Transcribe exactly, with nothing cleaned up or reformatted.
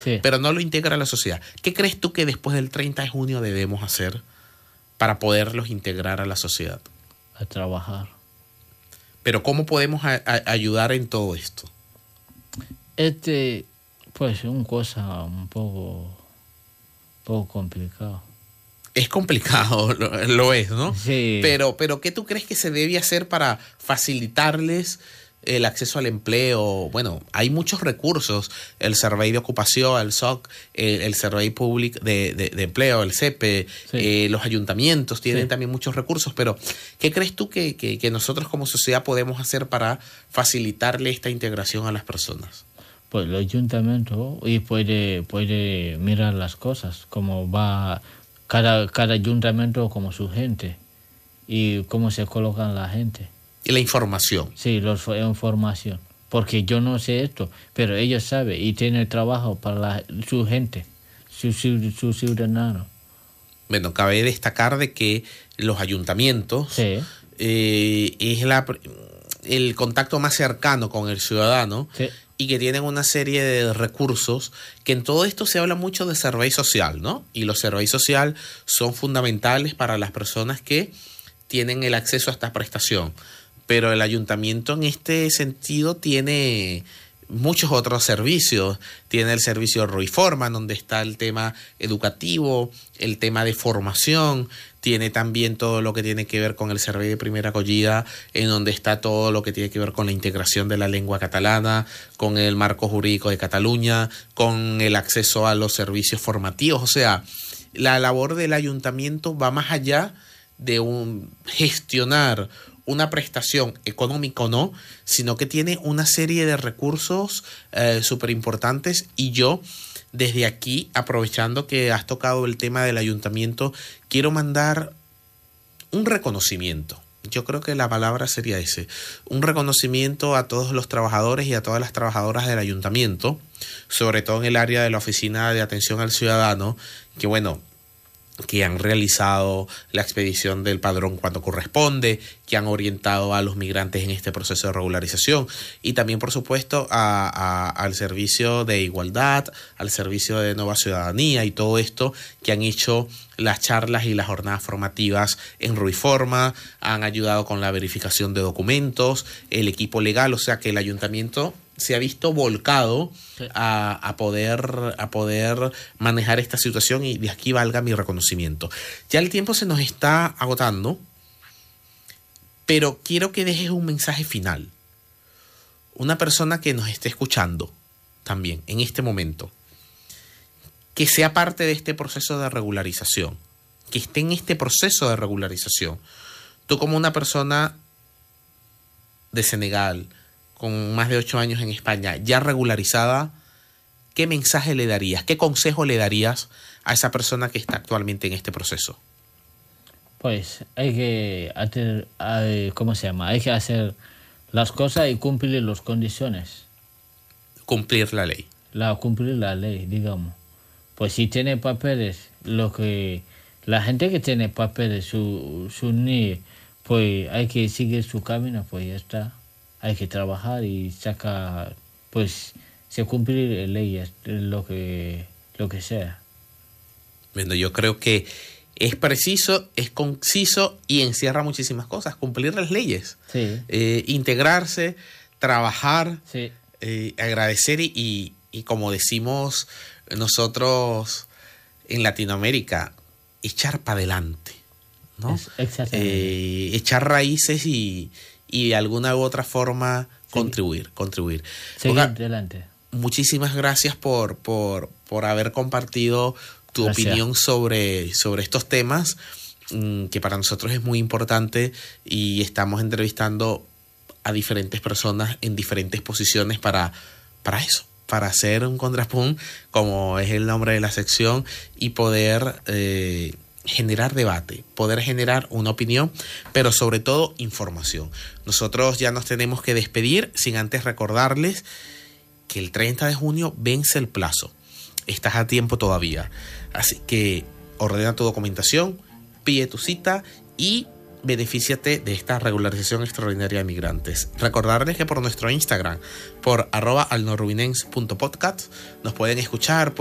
sí. pero no lo integra a la sociedad. ¿Qué crees tú que después del treinta de junio debemos hacer para poderlos integrar a la sociedad? A trabajar. Pero ¿cómo podemos a, a ayudar en todo esto? Este, pues, una cosa un poco, poco complicado. Es complicado, lo, lo es, ¿no? Sí. Pero, pero ¿qué tú crees que se debe hacer para facilitarles el acceso al empleo? Bueno, hay muchos recursos, el Servei d'Ocupació, el S O C, el, el Servei Públic de, de, de Empleo, el S E P E, Sí. eh, los ayuntamientos tienen Sí. también muchos recursos, pero ¿qué crees tú que, que, que nosotros como sociedad podemos hacer para facilitarle esta integración a las personas? Pues el ayuntamiento y puede, puede mirar las cosas, cómo va cada, cada ayuntamiento como su gente y cómo se colocan la gente. Y la información. Sí, los, información. Porque yo no sé esto, pero ellos saben y tienen trabajo para la, su gente, su, su, su ciudadano. Bueno, cabe destacar de que los ayuntamientos Sí, eh, es la, el contacto más cercano con el ciudadano sí, y que tienen una serie de recursos que en todo esto se habla mucho de servei social, ¿no? Y los serveis social son fundamentales para las personas que tienen el acceso a esta prestación. Pero el ayuntamiento en este sentido tiene muchos otros servicios. Tiene el servicio Ruiforma, donde está el tema educativo, el tema de formación. Tiene también todo lo que tiene que ver con el Servei de Primera Acogida, en donde está todo lo que tiene que ver con la integración de la lengua catalana, con el marco jurídico de Cataluña, con el acceso a los servicios formativos. O sea, la labor del ayuntamiento va más allá de un gestionar una prestación económica o no, sino que tiene una serie de recursos eh, súper importantes. Y yo, desde aquí, aprovechando que has tocado el tema del ayuntamiento, quiero mandar un reconocimiento. Yo creo que la palabra sería ese, un reconocimiento a todos los trabajadores y a todas las trabajadoras del ayuntamiento, sobre todo en el área de la Oficina de Atención al Ciudadano, que bueno, que han realizado la expedición del padrón cuando corresponde, que han orientado a los migrantes en este proceso de regularización, y también, por supuesto, a, a, al servicio de igualdad, al servicio de nueva ciudadanía y todo esto, que han hecho las charlas y las jornadas formativas en Ruiforma, han ayudado con la verificación de documentos, el equipo legal. O sea que el ayuntamiento se ha visto volcado a, a, poder, a poder manejar esta situación, y de aquí valga mi reconocimiento. Ya el tiempo se nos está agotando, pero quiero que dejes un mensaje final. Una persona que nos esté escuchando también en este momento, que sea parte de este proceso de regularización, que esté en este proceso de regularización. Tú, como una persona de Senegal, con más de ocho años en España, ya regularizada, ¿qué mensaje le darías? ¿Qué consejo le darías a esa persona que está actualmente en este proceso? pues hay que hacer, hay- ¿cómo se llama? Hay que hacer las cosas y cumplir las condiciones, Cumplir la ley. la, cumplir la ley, digamos. Pues si tiene papeles, lo que la gente que tiene papeles, su, su N I E, pues hay que seguir su camino, pues ya está. Hay que trabajar y sacar, pues se cumplir leyes, lo que, lo que sea. Bueno, yo creo que es preciso, es conciso y encierra muchísimas cosas. Cumplir las leyes, Sí, eh, integrarse, trabajar, sí, eh, agradecer y, y, y como decimos nosotros en Latinoamérica, echar para adelante, ¿no? es- exactamente. Eh, echar raíces y, y de alguna u otra forma contribuir, contribuir. Seguir Oiga, adelante. muchísimas gracias por, por, por haber compartido tu Gracias. opinión sobre, sobre estos temas, mmm, que para nosotros es muy importante, y estamos entrevistando a diferentes personas en diferentes posiciones para, para eso, para hacer un contrapunto, como es el nombre de la sección, y poder eh, generar debate, poder generar una opinión, pero sobre todo información. Nosotros ya nos tenemos que despedir sin antes recordarles que el treinta de junio vence el plazo. Estás a tiempo todavía. Así que ordena tu documentación, pide tu cita y benefíciate de esta regularización extraordinaria de migrantes. Recordarles que por nuestro Instagram, por arroba alnorubinens punto podcast, nos pueden escuchar,